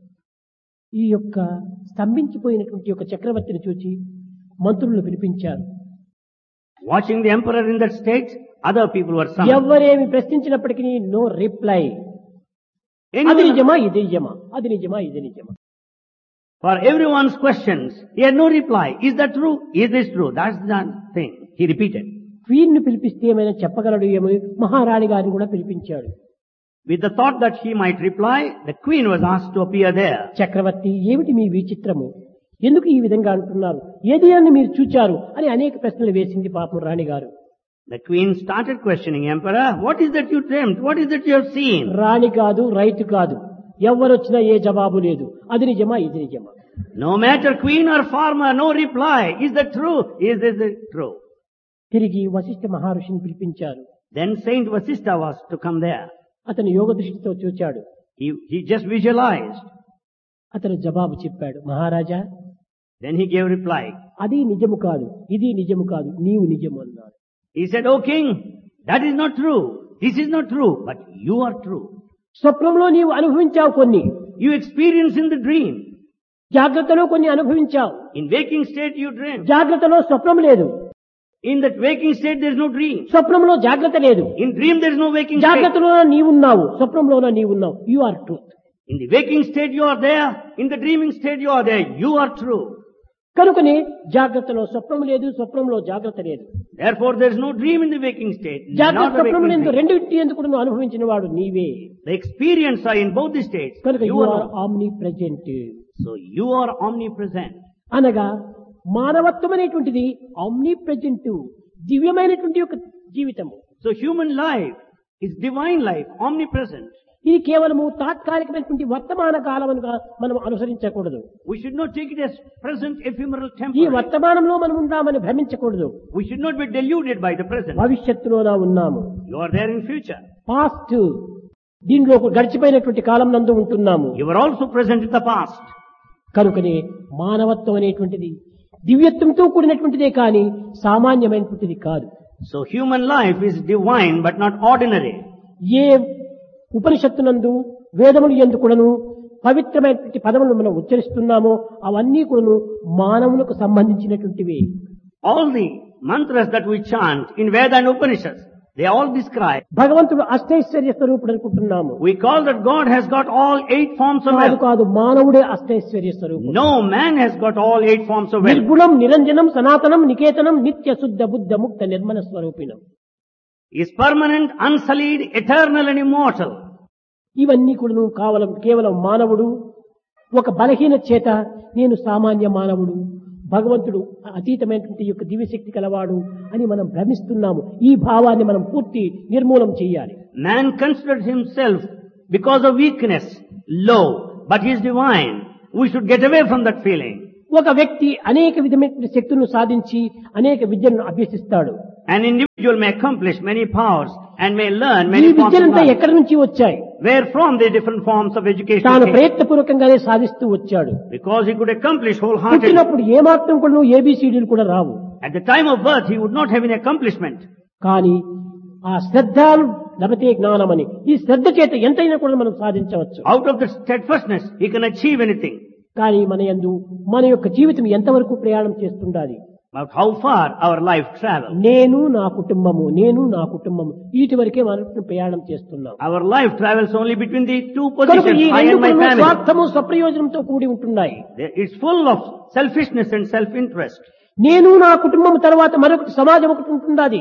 ఈ యొక్క స్తంభించిపోయినటువంటి యొక్క చక్రవర్తిని చూచి మంత్రులను పిలిపించారు. Watching the emperor in that state, other people were summoned. ఎవరేమి ప్రశ్నించినప్పటికీ no reply. అది Anyone, నిజమా ఇది నిజమా, అది నిజమా ఇది నిజమా. for everyone's questions, he had no reply. Is that true? Is this true? That's the thing. He repeated. Queen ను పిలిపిస్తే ఏమైనా చెప్పగలడు ఏమో మహారాణి గారిని కూడా పిలిపించాడు. With the thought that he might reply, the queen was asked to appear there. చక్రవర్తి ఏమిటి మీ విచిత్రము, ఎందుకు ఈ విధంగా అంటున్నారు, ఏది అని మీరు చూచారు అని అనేక ప్రశ్నలు వేసింది పాపం రాణి గారు. The queen started questioning emperor, what is that you dreamt? What is that you have seen? రాణి కాదు రైతు కాదు, ఎవరొచ్చినా ఏ జవాబు లేదు, అది నిజమా ఇది నిజమా. No matter queen or farmer, no reply. Is that true? Is this true? తిరిగి వశిష్ఠ మహర్షిని పిలిపించారు. Then Saint Vasistha was to come there. అతను యోగ దృష్టితో చూచాడు. He, he just visualized. అతను జవాబు చెప్పాడు, మహారాజా Then he gave reply. అది నిజము కాదు, ఇది నిజము కాదు, నీవు నిజము అన్నాడు. He said, O king, that is not true. This is not true, but you are true. స్వప్నంలో నీవు అనుభవించావు కొన్ని, You experience in the dream. జాగ్రత్తలో కొన్ని అనుభవించావు. In waking state you dream. జాగ్రత్తలో స్వప్నం లేదు, In that waking state there is no dream. స్వప్నంలో జాగ్రత్త లేదు. In dream there is no waking state. జాగ్రత్తలోనే నీవున్నావు, స్వప్నంలోనే నీవున్నావు. You are truth. In the waking state you are there. In the dreaming state you are there. You are true. కనుకని జాగ్రత్తలో స్వప్నం లేదు, స్వప్నంలో జాగ్రత్త లేదు. Therefore there is no dream in the waking state. జాగ్రత్త Not the స్వప్నం waking ఎందు state. రెండింటి ఎందుకు నువ్వు అనుభవించిన వాడు నీవే. The experience are in both the states. కనుక You you are are. Omni present. So you are omnipresent. అనగా మానవత్వం అనేటువంటిది ఆమ్ని ప్రెజెంట్, దివ్యమైనటువంటి యొక్క జీవితము. So human life is divine life, omnipresent. ఇది కేవలము తాత్కాలికమైనటువంటి వర్తమాన కాలముగా మనం అనుసరించకూడదు. We should not take it as present, ephemeral, ఈ temporary. వర్తమానంలో మనం ఉందామని భ్రమించకూడదు. We should not be deluded by the present. భవిష్యత్తులోనా ఉన్నాము, You are there in future. Past దీనిలో గడిచిపోయినటువంటి కాలం నందు ఉంటున్నాము. You are also present in the past. కనుకనే మానవత్వం అనేటువంటిది దివ్యత్వంతో కూడినటువంటిదే కానీ సామాన్యమైనటువంటిది కాదు. So human life is divine but not ordinary. ఏ ఉపనిషత్తునందు వేదములు యందు కూడాను పవిత్రమైనటువంటి పదములు మనం ఉచ్చరిస్తున్నామో అవన్నీ కూడాను మానవులకు సంబంధించినటువంటివి. All the mantras that we chant in Veda and Upanishads, they all describe. భగవంతుడు అష్టైశ్వర్య స్వరూపుడు అనుకుంటున్నాము. We call that God has got all eight forms of కాదు wealth. కాదు, మానవుడే అష్టైశ్వర్య స్వరూపుడు. No man has got all eight forms of wealth. నిర్గుణం నిరంజనం సనాతనం నికేతనం నిత్య శుద్ధ బుద్ధ ముక్త Nirmala స్వరూపిణం. He is permanent, unsullied, eternal and immortal. ఇవన్నీ కూడా కావలం కేవలం మానవుడు ఒక బలహీన చేత నేను సామాన్య మానవుడు, భగవంతుడు అతీతమైనటువంటి యొక్క దివ్యశక్తి కలవాడు అని మనం భ్రమిస్తున్నాము. ఈ భావాన్ని మనం పూర్తి నిర్మూలం చేయాలి. Man considers himself because of weakness low, but he is divine. We should get away from that feeling. ఒక వ్యక్తి అనేక విధమైన శక్తులను సాధించి అనేక విద్యలను అభ్యసిస్తాడు. An individual may accomplish many powers and may learn ఈ many forms of విద్యలంతా knowledge. ఎక్కడి నుంచి వచ్చాయి? Where from the different forms of education తాను came? ప్రయత్నపూర్వకంగానే సాధిస్తూ వచ్చాడు. Because he could accomplish wholeheartedly. పుట్టినప్పుడు ఏమాత్రం కూడా ఏబిసిడీలు కూడా రావు. At the time of birth, he would not have any accomplishment. కానీ ఆ శ్రద్ధాలు లభతే జ్ఞానమని ఈ శ్రద్ధ చేత ఎంతైనా కూడా మనం సాధించవచ్చు. Out of the steadfastness, he can achieve anything. కానీ మన యందు మన యొక్క జీవితం ఎంతవరకు ప్రయాణం చేస్తుండాలి? about how far our life travels. నేను నా కుటుంబము నేను నా కుటుంబము వీటి వరకే మనం ప్రయాణం చేస్తున్నాం. Our life travels only between the two కనుక positions, ఈ I రెండు and my కూడా family. స్వార్థము స్వప్రయోజనంతో కూడి ఉంటున్నాయి. It's full of selfishness and self-interest. నేను నా కుటుంబం తర్వాత మరొకటి సమాజం ఒకటి ఉంటున్నది.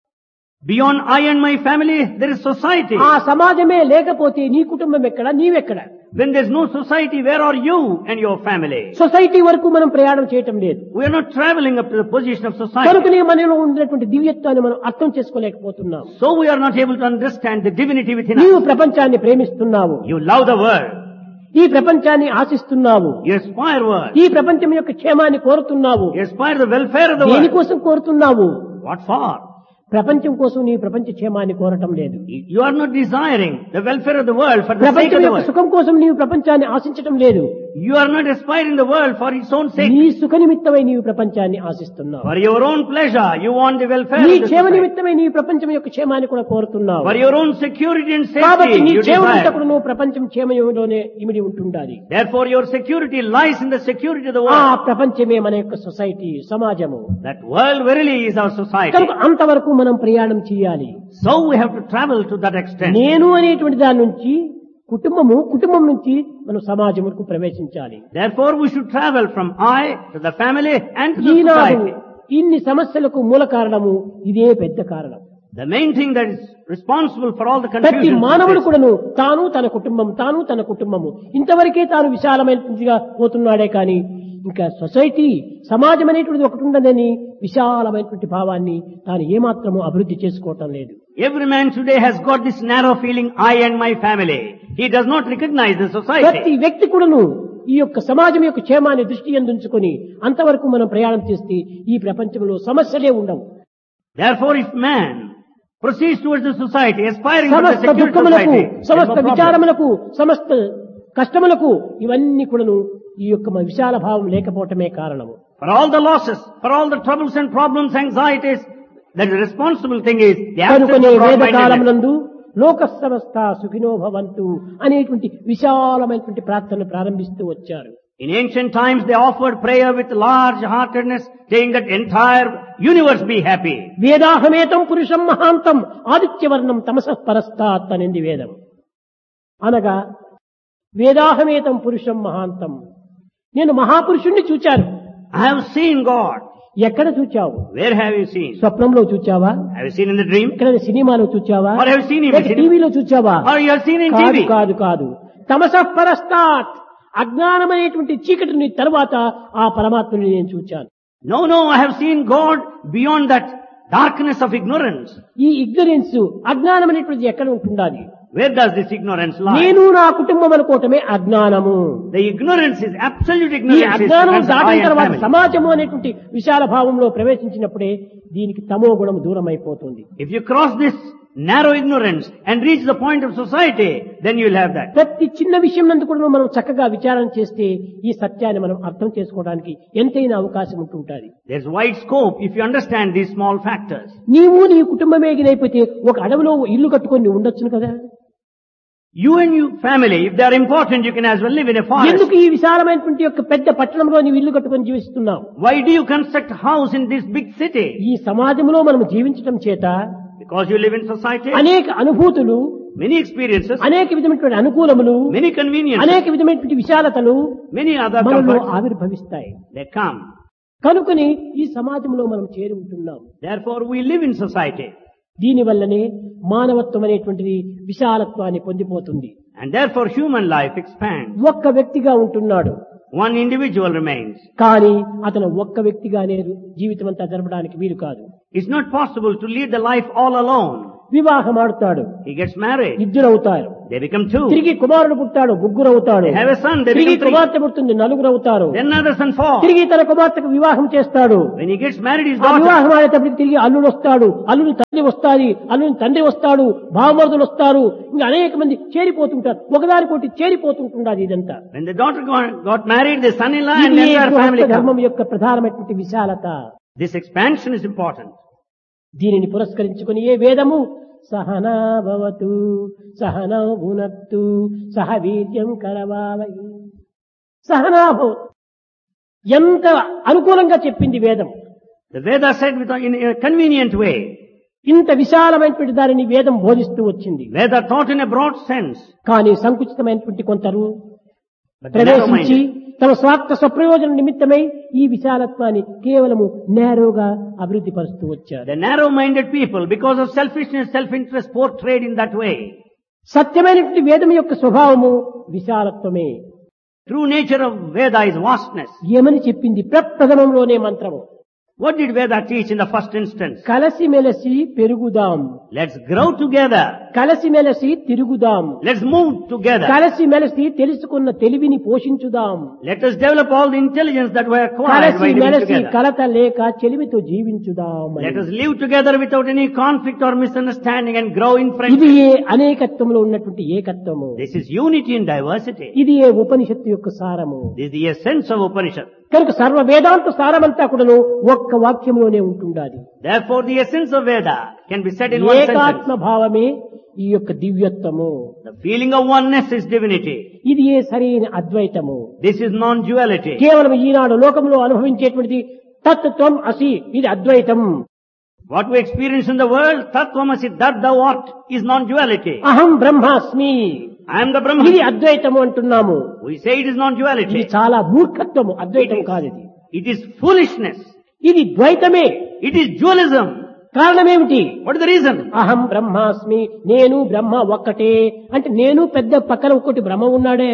Beyond I and my family, there is society. ఆ సమాజమే లేకపోతే నీ కుటుంబం ఎక్కడ నీవెక్కడ? When there's no society, where are you and your family? Society వరకు మనం ప్రయాణం చేయటం లేదు. We are not traveling up to the position of society. కనుకనే మనలో ఉన్నటువంటి దివ్యత్వాన్ని మనం అర్థం చేసుకోలేకపోతున్నాం. So we are not able to understand the divinity within నీవు us. ప్రపంచాన్ని ప్రేమిస్తున్నావు, You love the world. ఈ ప్రపంచాన్ని ఆశిస్తున్నావు, You aspire world. ఈ ప్రపంచం యొక్క క్షేమాన్ని కోరుతున్నావు. You aspire the welfare of the world. దేనికోసం కోరుతున్నావు? What for? ప్రపంచం కోసం నీ ప్రపంచ క్షేమాన్ని కోరటం లేదు. You are not desiring the welfare of the world for the sake of ప్రపంచం the యొక్క world. సుఖం కోసం నీవు ప్రపంచాన్ని ఆశించటం లేదు. You are not aspiring the world for its own sake. నీ సుఖ నిమిత్తమై నీవు ప్రపంచాన్ని ఆశిస్తున్నావు. For your own pleasure, you want the welfare నీ of the క్షేమ society. నిమిత్తమై నీ ప్రపంచం యొక్క క్షేమాన్ని కూడా కోరుతున్నావు. For your own security and కాబట్టి safety, నీ you క్షేమమంతా desire. కూడా నువ్వు ప్రపంచం క్షేమంలోనే ఇమిడి ఉంటుండాలి. Therefore, your security lies in the security of the ఆ world. ప్రపంచమే మన యొక్క సొసైటీ, సమాజము. That world verily is our society. కనుక అంతవరకు మనం ప్రయాణం చేయాలి. So we have to travel to that extent. నేను అనేటువంటి దాని నుంచి కుటుంబము, కుటుంబం నుంచి మనం సమాజం వరకు ప్రవేశించాలి. Therefore, we should travel from I to the family and to the Eenadu society. ఇన్ని సమస్యలకు మూల కారణము ఇదే పెద్ద కారణం. The main thing that is responsible for all the ప్రతి confusion మానవుడు is కూడాను తాను తన కుటుంబం తాను తన కుటుంబము ఇంతవరకే తాను విశాలమైనగా పోతున్నాడే కానీ ఇంకా సొసైటీ సమాజం అనేటువంటిది ఒకటి ఉండదని విశాలమైనటువంటి భావాన్ని తాను ఏమాత్రము అభివృద్ధి చేసుకోవటం లేదు. every man today has got this narrow feeling, I and my family. He does not recognize the ప్రతి society. వ్యక్తి కూడాను ఈ యొక్క సమాజం యొక్క క్షేమాన్ని దృష్టి ఎందుంచుకొని అంతవరకు మనం ప్రయాణం చేస్తే ఈ ప్రపంచంలో సమస్యలే ఉండవు. Therefore, if man proceeds towards the society, aspiring to the సమస్త security దుఃఖములకు, society, there is సమస్త no problem. విచారములకు, సమస్త కష్టములకు ఇవన్నీ కూడాను ఈ యొక్క మన విశాల భావం లేకపోవటమే కారణము. For all the losses, for all the troubles and problems, anxieties, the responsible thing is the absence కనుకనే of వేద broad-mindedness. కాలమునందు లోక సమస్త సుఖినో భవంతు అనేటువంటి విశాలమైనటువంటి ప్రార్థనలు ప్రారంభిస్తూ వచ్చారు. In ancient times, they offered prayer with large heartedness, saying that entire universe be happy. వేదాహమేతం పురుషం మహాంతం ఆదిత్యవర్ణం తమసః పరస్తాత్ అనేది వేదం. అనగా వేదాహమేతం పురుషం మహాంతం, నేను మహాపురుషుణ్ణి చూచాను. I have seen God. ఎక్కడ చూచావు? Where have you seen? స్వప్నంలో చూచావా? Have you seen in the dream? ఇక్కడ సినిమాలో చూచావా? Or have you seen him in లేక cinema? టీవీలో చూచావా? Or you have seen in కాదు T V? కాదు కాదు తమసః పరస్తాత్ అజ్ఞానమైనటువంటి చీకటిని తర్వాత ఆ పరమాత్మని నేను చూచాను. No, no, I have seen God beyond that darkness of ignorance. ఈ ఇగ్నరెన్స్ అజ్ఞానం అనేటువంటిది ఎక్కడ ఉంటుండాలి? Where does this ignorance lie? నేను నా కుటుంబం అనుకోవటమే అజ్ఞానము. The ignorance is absolute ఈ ignorance. is అజ్ఞానం against I దాటిన and తర్వాత family. సమాజము అనేటువంటి విశాల భావంలో ప్రవేశించినప్పుడే దీనికి తమో గుణం దూరం అయిపోతుంది. If you cross this narrow ignorance and reach the point of society, then you will have that. ప్రతి చిన్న విషయం నందు కూడా మనం చక్కగా విచారణ చేస్తే ఈ సత్యాన్ని మనం అర్థం చేసుకోవడానికి ఎంతైనా అవకాశం ఉంటుంటుంది. There's wide scope if you understand these small factors. నీవు నీ కుటుంబమే ఎగిరైపోతే ఒక అడవిలో ఇల్లు కట్టుకొని నువ్వు ఉండొచ్చును కదా. You and your family, if they are important, you can as well live in a forest. ఎందుకు ఈ విశాలమైనటువంటి యొక్క పెద్ద పట్టణంలో నీవు ఇల్లు కట్టుకొని జీవిస్తున్నావు? Why do you construct a house in this big city? ఈ సమాజంలో మనం జీవించడం చేత Because you live in society. అనేక అనుభూతులు, Many experiences, అనేక విధమైనటువంటి అనుకూలములు, many conveniences, అనేక విధమైనటువంటి విశాలతలు many other మనలో comforts, ఆవిర్భవిస్తాయి. they come. కనుకని ఈ సమాజంలో మనం చేరి ఉంటున్నాం. Therefore, we live in society. దీనివల్లనే మానవత్వం అనేటువంటిది విశాలత్వాన్ని పొందిపోతుంది. And therefore, human life expands. ఒక్క వ్యక్తిగా ఉంటున్నాడు, One individual remains. కానీ అతను ఒక్క వ్యక్తిగానే జీవితం అంతా జరపడానికి వీలు కాదు. It's not possible to lead the life all alone. వివాహం ఆడుతాడు, He gets married. ఇద్దరు అవుతారు. They become two. తిరిగి కుమారుడు పుట్టాడు, ముగ్గురు అవుతాడు. They have a son. They తిరిగి become three. కుమార్తె పుడుతుంది, నలుగురు అవుతారు. Then another son, four. తిరిగి తన కుమార్తెకు వివాహం చేస్తాడు. When he gets married, his ఆ daughter. వివాహం ఆడేటప్పటికి తిరిగి అల్లుడు వస్తాడు, అల్లుడు తల్లి వస్తాది, అల్లుని తండ్రి వస్తాడు, భావమరుదులు వస్తారు, ఇంకా అనేక మంది చేరిపోతుంటారు. ఒకదానికోటి చేరిపోతుంటున్నది ఇదంతా. When the daughter got, got married, the son-in-law and ఇది then their family గృహస్థ come. ధర్మం యొక్క ప్రధానమైనటువంటి విశాలత. This expansion is important. దీనిని పురస్కరించుకుని ఏ వేదము సహనా భవతు సహనౌ భునక్తు సహ వీర్యం కరవావై సహనా భవతు ఎంత అనుకూలంగా చెప్పింది వేదం. The Veda said with, in, in a convenient way. ఇంత విశాలమైనటువంటి దానిని వేదం బోధిస్తూ వచ్చింది. Veda taught in a broad sense. కానీ సంకుచితమైనటువంటి కొందరు But the narrow ప్రవేశించి minded, తమ స్వార్థ స్వప్రయోజన నిమిత్తమై ఈ విశాలత్వాన్ని కేవలము నేరోగా అభివృద్ధి పరుస్తూ వచ్చారు. the narrow-minded people, because of selfishness, self-interest, portrayed in that way. సత్యమైనటువంటి వేదం యొక్క స్వభావము విశాలత్వమే. True nature of Veda is vastness. ఏమని చెప్పింది ప్రప్రథమంలోనే మంత్రము? What did Veda teach in the first instance? కలసి మెలసి పెరుగుదాం, Let's grow together. కలసి మెలసి తిరుగుదాం, Let's move together. కలసి మెలసి తెలుసుకున్న తెలివిని పోషించుదాం, Let us develop all the intelligence that we acquired కలసి by living మెలసి together. కలత లేక చెలిమితో జీవించుదాం అని. Let us live together without any conflict or misunderstanding and grow in ఇది friendship. ఏ అనేకత్వంలో ఉన్నటువంటి ఏకత్వము. This is unity in diversity. ఇది ఏ ఉపనిషత్తు యొక్క సారము. This is the essence of Upanishad. కనుక సర్వ వేదాంత సారమంతా కూడాను ఒక్క వాక్యంలోనే ఉంటుండాలి. Therefore, the essence of Veda can be said in one ఏకాత్మ sentence. భావమే ఈ యొక్క దివ్యత్వము. The feeling of oneness is divinity. ఇది ఏ సరైన అద్వైతము. This is non-duality. కేవలం ఈనాడు లోకంలో అనుభవించేటువంటిది తత్వం అసి, ఇది అద్వైతం. What we experience in the world, Tattvamasi, that thou art, is non-duality. అహం బ్రహ్మాస్మి, I am the ఇది Brahman. అద్వైతము అంటున్నాము. We say it is ఇది non-duality. చాలా మూర్ఖత్వము, అద్వైతం It is- కాదు ఇది. It is foolishness. ఇది ద్వైతమే. It is dualism. కారణమేమిటి? What is the reason? అహం బ్రహ్మాస్మి, నేను బ్రహ్మ ఒక్కటే అంటే నేను పెద్ద పక్కన ఒక్కటి బ్రహ్మ ఉన్నాడే.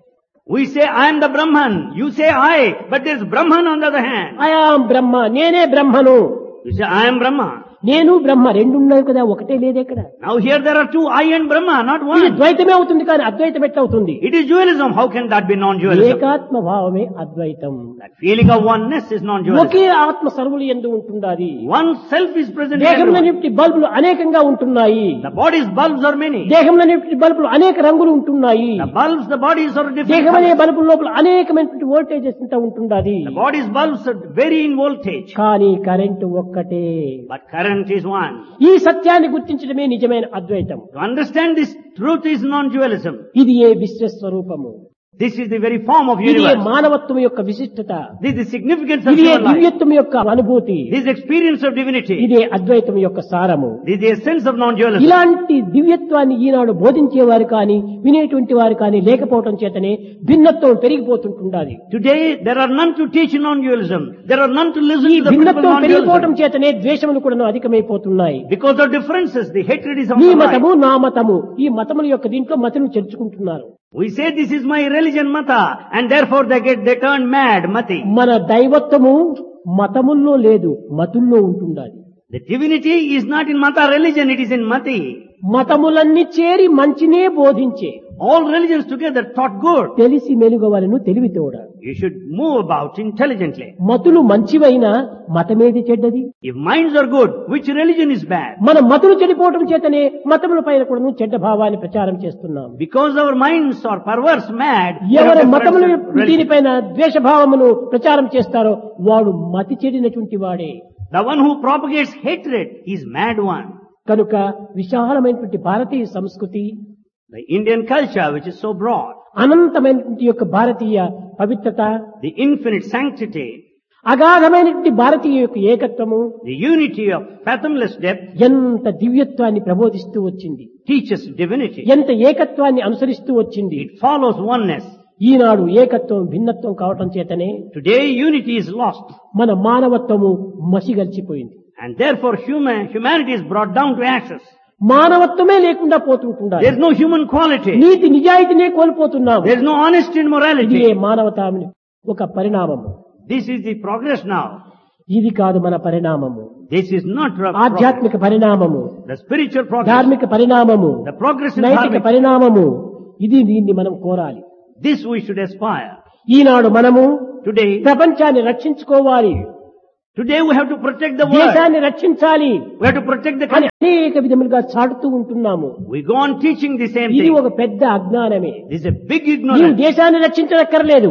We say I am the Brahman. You say I, but there is Brahman on the other hand. I am బ్రహ్మ, నేనే బ్రహ్మను. You say I am Brahma. నేను బ్రహ్మ రెండు ఉన్నాయి కదా, ఒకటే లేదెక్కడ. Now here there are two, I and Brahma, not ఇది one. ద్వైతమే అవుతుంది కానీ అద్వైతం ఎట్లా అవుతుంది? It is dualism. How can that be non-dualism? ఏకాత్మ భావమే అద్వైతం. That feeling of oneness is non-dualism. ఒకే ఆత్మ సర్వులు ఎందు ఉంటుండాలి. One self is present in దేహంలో everyone. నింటి బల్బులు అనేకంగా ఉంటున్నాయి. The body's bulbs are many. దేహంలో నింటి బల్బులు అనేక రంగులు ఉంటున్నాయి. The bulbs, the bodies are different. దేహం అనే colors. బల్బుల లోపల అనేకమైనటువంటి వోల్టేజెస్ ఇంత ఉంటుండాలి. The body's bulbs are vary in voltage. కానీ కరెంటు ఒక్కటే. But current is one. ఈ సత్యాన్ని గుర్తించడమే నిజమైన అద్వైతం. To understand this truth is non-dualism. ఇది ఏ విశ్వస్వరూపము. This is the very form of ఇది ఏ universe. మానవత్వం యొక్క విశిష్టత. This is the significance of ఇది ఏ human life. దివ్యత్వం యొక్క అనుభూతి. This is experience of divinity. ఇదే అద్వైతం యొక్క సారము. This is the essence of non-dualism. ఇలాంటి దివ్యత్వాన్ని ఈనాడు బోధించేవారు కానీ వినేటువంటి వారు కానీ లేకపోవటం చేతనే భిన్నత్వం పెరిగిపోతుంటుండాలి. Today there are none to teach non-dualism. There are none to listen ఈ to the principle of భిన్నత్వం పెరిగిపోవటం non-dualism. చేతనే ద్వేషములు కూడా అధికమైపోతున్నాయి. Because of differences, the hatred is on నీ the mind. మతము నా మతము, ఈ మతముల యొక్క దీంట్లో మతను చేర్చుకుంటున్నారు. We say this is my religion, Mata, and therefore they get, they turn mad, Mati. మన దైవత్వము మతముల్లో లేదు, మతుల్లో ఉంటుండాలి. The divinity is not in Mata religion, it is in Mati. మతములన్నీ చేరి మంచినే బోధించే All religions together taught good. తెలిసి మెలుగవలను తెలివితోడ. You should move about intelligently. మతులు మంచివైనా మతమేది చెడ్డది. If minds are good, which religion is bad? మన మతులు చెడిపోవటం చేతనే మతముల పైన కూడా చెడ్డ భావాన్ని ప్రచారం చేస్తున్నాం. Because our minds are perverse, mad, we have ఎవరు different మతముల religions. దీనిపైన ద్వేషభావమును ప్రచారం చేస్తారో వాడు మతి చెడినటువంటి వాడే. The one who propagates hatred is mad one. కనుక విశాలమైనటువంటి భారతీయ సంస్కృతి, The Indian culture, which is so broad, అనంతమైనటువంటి యొక్క భారతీయ పవిత్రత, the infinite sanctity, అగాధమైనటువంటి భారతీయ యొక్క ఏకత్వము the unity of fathomless depth, ఎంత దివ్యత్వాన్ని ప్రబోధిస్తూ వచ్చింది. teaches divinity. ఎంత ఏకత్వాన్ని అనుసరిస్తూ వచ్చింది. It follows oneness. ఈనాడు ఏకత్వం భిన్నత్వం కావటం చేతనే Today unity is lost, మన మానవత్వము మసిగలిచిపోయింది. and therefore human, humanity is brought down to ashes. మానవత్వమే లేకుండా పోతుంటున్నారు. There is no human quality. NITI నిజాయితీనే కోల్పోతున్నాము. There is no honesty and ఇది morality. మానవతాని ఒక పరిణామము. This is the progress now. ఇది కాదు మన పరిణామము. This is not pro- ఆధ్యాత్మిక పరిణామము, the spiritual progress, ధార్మిక పరిణామము, the progress in నైతిక dharmic. పరిణామము. ఇది దీన్ని మనం కోరాలి. This we should aspire. ఈనాడు మనము Today, ప్రపంచాన్ని రక్షించుకోవాలి, today we have to protect the world. దేశాన్ని రక్షించాలి We have to protect the అని country. అనేక విధములుగా చాటుతూ ఉంటున్నాము. We go on teaching the same ఇది thing. ఒక పెద్ద అజ్ఞానమే. This is a big నీవు ignorance. దేశాన్ని రక్షించనక్కర్లేదు.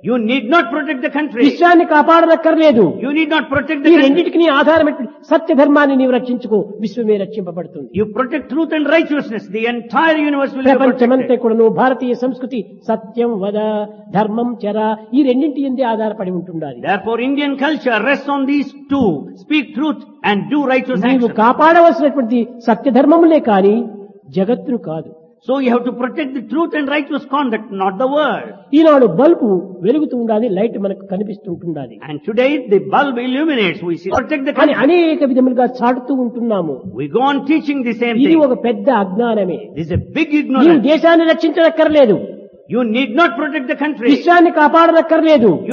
You need not protect the country. విశ్వాన్ని కాపాడనక్కర్లేదు. You need not protect ఈ the country. రెండింటికి నీ ఆధారమైన సత్య ధర్మాన్ని నీవు రక్షించుకో, విశ్వమే రక్షింపబడుతుంది. You protect truth and righteousness. The entire universe will be ప్రపంచమంతా protected. కూడాను భారతీయ సంస్కృతి సత్యం వద, ధర్మం చర, ఈ రెండింటి ఎందే ఆధారపడి ఉంటుండాలి. Therefore, Indian culture rests on these two. Speak truth and do righteous నీవు action. కాపాడవలసినటువంటి సత్య ధర్మములే కాని జగత్తును కాదు. So you have to protect the truth and righteous conduct, not the world. Eenadu bulb వెలుగుతూ ఉండాలి, లైట్ మనకు కనిపిస్తుంటుండాలి. And today the bulb illuminates. We see. Protect the అని country. అనేక విధములుగా చాటుతూ ఉంటున్నాము. We go on teaching the same ఇది thing. ఒక పెద్ద అజ్ఞానమే. This is a big నీవు ignorance. దేశాన్ని రక్షించనక్కర్లేదు, You need not protect the country. విశ్వాన్ని కాపాడనక్కర్లేదు.